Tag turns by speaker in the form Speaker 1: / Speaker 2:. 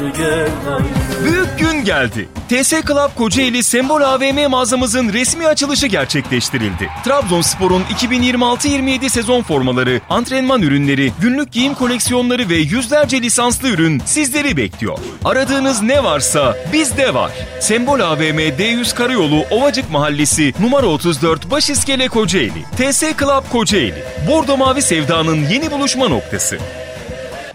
Speaker 1: gel haydi.
Speaker 2: Büyük gün geldi. TS Club Kocaeli Sembol AVM mağazamızın resmi açılışı gerçekleştirildi. Trabzonspor'un 2026-27 sezon formaları, antrenman ürünleri, günlük giyim koleksiyonları ve yüzlerce lisanslı ürün sizleri bekliyor. Aradığınız ne varsa bizde var. Sembol AVM D100 Karayolu Ovacık Mahallesi numara 34 Başiskele Kocaeli. TS Club Kocaeli. Bordo Mavi Sevda'nın yeni buluşma noktası.